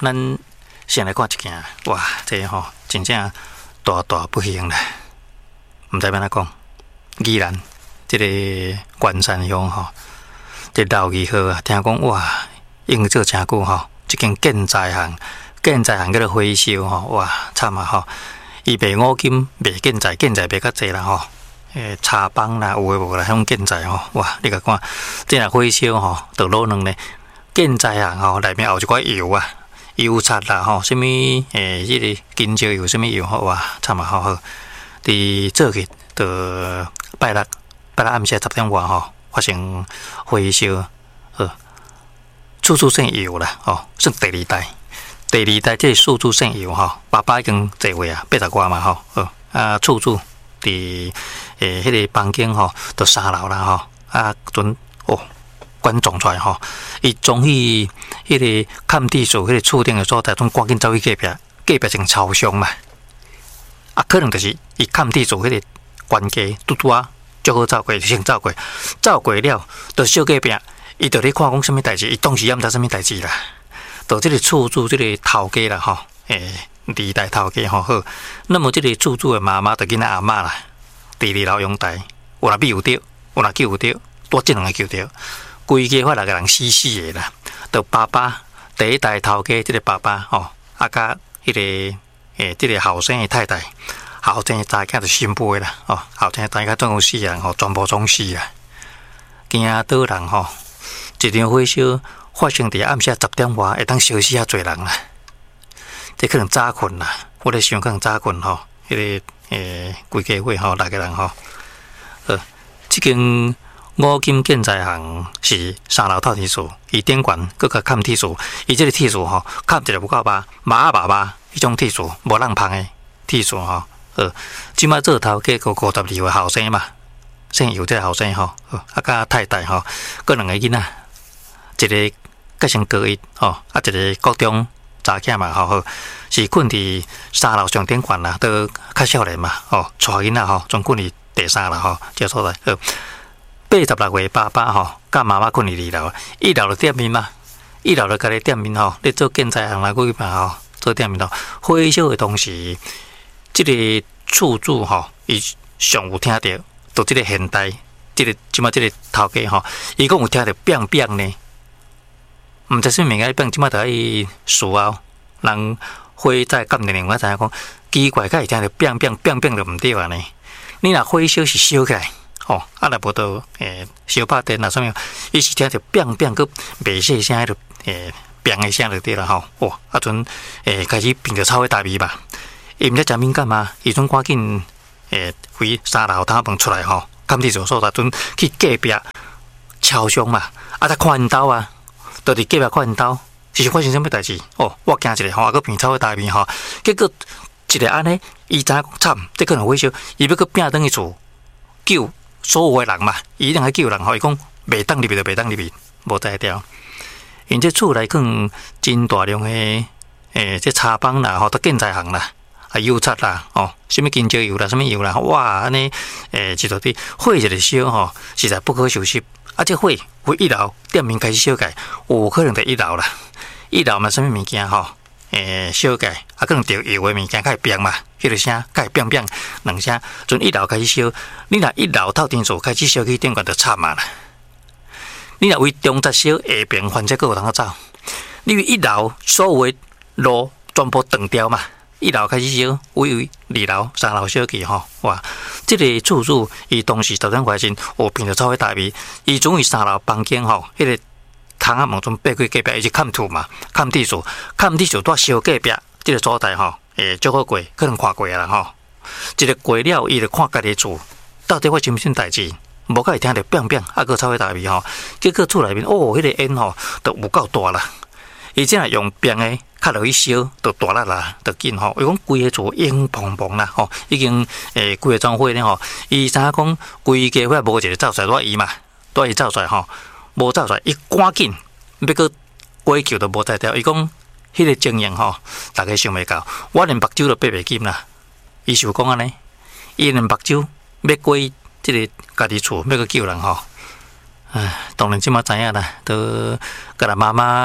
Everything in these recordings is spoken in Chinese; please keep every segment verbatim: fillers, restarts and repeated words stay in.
咱先来看一件，哇，这个、吼真正大大不幸啦，唔知要怎讲。宜兰这个关山乡吼，这六二号啊，听讲哇，用做真久吼，一间建材行，建材行叫做回收吼，哇，惨啊吼！伊卖五金，卖建材，建材卖较济啦吼，诶，茶帮啦，有诶无啦，迄种建材吼，哇，你甲看，这若回收吼，着攞两呢，建材行吼，内面有一寡油啊，油漆啦吼，什物诶，迄、那个金蕉油，什物油吼，哇，惨啊好好，伫做去着。拜六拜六暗时十点外吼，发生火烧，呃，处处渗油啦，哦，算第二代，第二代这处处渗油吼，爸爸已经坐位啊，八十外嘛吼，呃，啊，处处伫诶迄个房间吼，都三楼啦吼，啊，阵哦，管撞出来吼，伊从迄迄个看地数迄个厝顶的所在，总赶紧走去隔壁，隔壁成超商嘛，啊，可能就是伊看地数迄个。关家拄拄啊，足好走过，就先走过，走过了，就小隔壁，伊就咧看讲什么代志，伊当时也毋知什么代志啦。就这个厝主，这个头家啦吼，诶，二代头家吼好。那么这个厝主的妈妈就囡仔阿嬷啦，第二楼阳台，有若救着，有若救着，多这两个救着，规家发六个人死死的啦。就爸爸第一代头家，这个爸爸吼，啊甲迄个诶，这个后生的太太。后生的查囝就新妇啦，哦，后生的查囝总有四个人吼，全部总死啦。惊倒人吼，一场火烧发生伫暗时十点外，会当烧死遐侪人啦。这可能早困啦，我咧想可能早困吼，迄、那个诶，规家伙吼，六个人吼，呃，即间五金建材行是三楼透天厝，伊顶悬搁甲砍铁树，伊即个铁树吼，砍一个不够巴，麻啊麻麻，迄种铁树无人芳的铁树吼。呃，即摆做头家个五十二岁后生嘛，姓尤这后生吼，啊甲太太吼，个两个囡仔，一个甲成高一吼，啊一个高中查囝嘛吼，是困伫三楼上顶悬啦，都较少年嘛，吼，带囡仔吼，总困伫第三楼吼，这所在。呃，八十六岁爸爸吼，甲妈妈困伫二楼，一楼就店面嘛，一楼就家己店面吼，咧做建材行来过去嘛吼，做店面吼，火烧的同时。这个厝主吼，伊上有听到，就这个现代，这个即马这个头家吼，伊讲有听到砰砰呢，毋知啥物个砰，即马就喺事后，人火灾鉴定人我知影讲，奇怪，甲会听到砰砰砰砰就毋对啊呢。你若火烧是烧起来，吼，啊若无到诶烧拍电啊啥物，伊是听到砰砰个袂细声迄个诶砰的声就对啦吼，哇，啊阵诶开始闻着臭的大味吧。伊毋知真敏感嘛，伊阵赶紧诶，回三楼头门出来吼，看地所所在，阵去隔壁超商嘛，啊，才看因兜啊，就伫隔壁看因兜，是发生什么代志？哦，我惊一个吼，啊，个变臭的大面吼，结果一个安尼，伊知影惨，这可能火烧，伊要去拼转去厝救所有的人嘛，伊一定去救人吼，伊讲袂当入去就袂当入去，无在调。因这厝内更真大量的诶，这茶帮啦，吼，都建材行啦。啊油漆啦，哦，什么金蕉油啦，什么油啦，哇，安尼，诶，一路滴火一个烧吼，实在不可收拾。啊，这火从一楼店面开始烧起，有可能在一楼啦。一楼嘛，什么物件吼，诶，烧起，啊，可能着油的物件开始变嘛，迄个声开始变变两声，从一楼开始烧。你若一楼透天厝开始烧起，顶悬就惨嘛啦。你若为中杂烧，下边反正佫有通走。你为一楼所有的路全部断掉嘛。一楼开始烧，为二楼、三楼烧起吼，哇！这个厝主伊当时十点块钱，有闻到臭的大味，伊总于三楼房间吼，迄、那个窗仔门准爬过隔壁，伊是看厝嘛，看地数，看地数带烧隔壁，这个所在吼，诶，足好过，可能看过啦吼。一个过了，伊就看家己厝到底发生啥代志，无甲伊听到砰砰，啊个臭的大味吼，结果厝内面哦，迄、那个烟吼都有够大啦。伊即若用冰的，较落去烧，就大力啦，就紧吼。伊讲规个厝烟蓬蓬啦，吼，已经诶规个庄火咧吼。伊知影讲规家伙无一个走出来，带伊嘛，带伊走出来吼，无走出来，伊赶紧要个鬼叫都无在调。伊讲迄个经验吼，大家想袂到，我连目睭都爬袂紧啦。伊想讲安尼，伊连目睭要过即个家己厝，要去救人吼。唉，当然即马知影啦，都甲咱妈妈。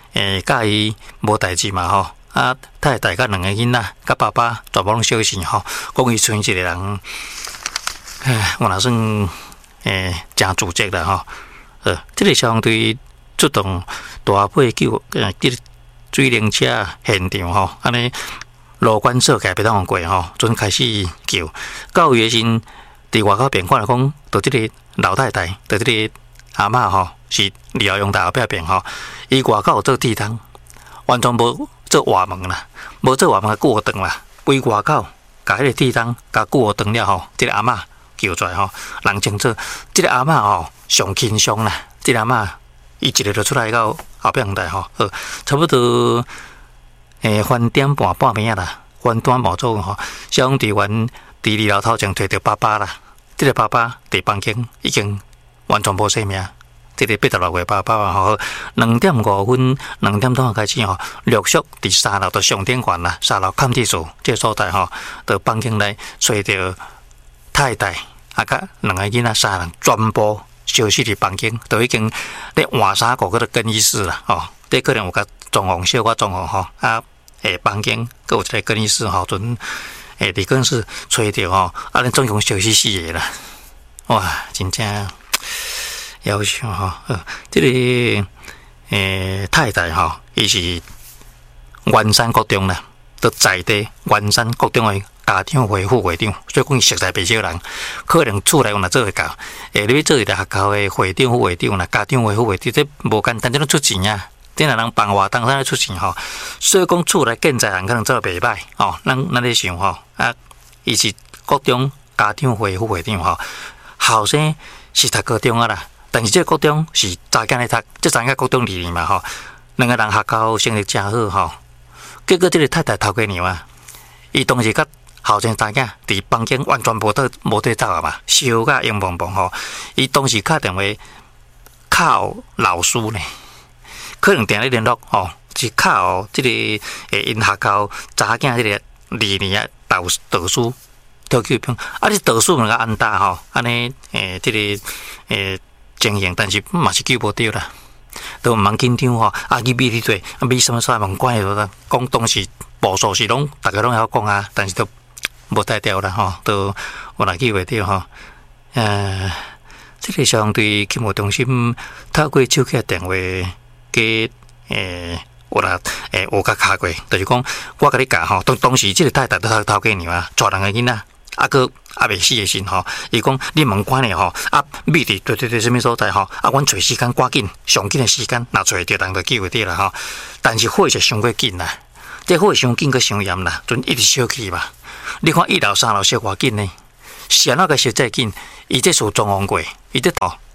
诶，甲伊无代志嘛吼，啊，太太甲两个囡仔，甲爸爸全部拢小心吼，讲伊剩一个人，唉，我若算诶真自责啦吼。呃，这个消防队出动大批救呃，这个水灵车现场吼，安尼路关锁起来，别当过吼，准开始救。到有诶时阵，伫外口边看来讲，就这个老太太，就这个阿嬷吼，是李后用大后壁边吼，伊外口做地摊，完全无做外门啦，无做外门嘅过长啦，规外口甲迄个地摊甲过长了吼，这个阿嬷救出来吼，人清楚，这个阿嬷吼上轻松啦，这个阿嬷伊一日就出来到后壁台吼，好，差不多诶，翻点半半暝啊啦，翻短毛左右吼，消防队员伫二楼头前摕着爸爸啦，这个爸爸伫房间已经完全无生命。这个八十六岁爸爸啊，吼，两点五分，两点钟开始吼，陆续伫三楼到上顶悬啦，三楼看地所这个所在吼，到房间内找着太太啊，甲两个囡仔三人全部消失伫房间，都已经咧换衫裤搁咧更衣室啦，吼，这可能有甲状况小可状况吼，啊，诶，房间搁有一个更衣室吼，阵诶，伫更衣室找着吼，啊，恁总共消失四个啦，哇，真正。要求吼，呃，这个诶太太吼，伊是圆山国中啦，都在地圆山国中的家长会副会长，所以讲伊实在袂少人，可能厝内有若做会到，诶，你要做一个学校的会长、副会长啦，家长会副会长，这无简单，这拢出钱啊，这若人办活动，咱出钱吼，所以讲厝内建材人可能做袂歹吼，咱咱咧想吼，啊，伊是国中家长会副会长吼，后生是读高中啊啦。但是这个国中是早间咧读，这早间国中二年嘛吼，两个人学校成绩真好吼。结果这个太太头家娘啊，伊当时甲后生早间伫房间完全无得无得走啊嘛，烧甲硬邦邦吼。伊当时打电话靠老师呢，可能定咧联络吼，是靠这个诶因学校早间这个二年啊导导师调去兵，啊，你导师能够安大吼，安尼诶这个诶。情形，但是嘛是救无到啦，都毋茫紧张吼。啊，去米哩对，啊米什么啥问关系都讲当时步数是拢，大家拢晓讲啊，但是都无带掉啦吼，都有来记袂到吼。呃，这个消防队勤务中心透过手机电话给诶，有啦诶，有甲卡过，就是讲我甲你教吼，当当时这个太太都头头家娘啊，带两个囡仔。啊，个啊未死诶时吼，伊讲你问关咧吼，啊秘伫对对对什么所在吼，啊阮找时间赶紧，上紧诶时间，若找着人就救会着啦吼。但是火是伤过紧啦，这火伤紧个伤严啦，阵一直烧起嘛。你看一楼三楼烧偌紧呢，是安怎个烧再紧？伊这属状况过，伊这哦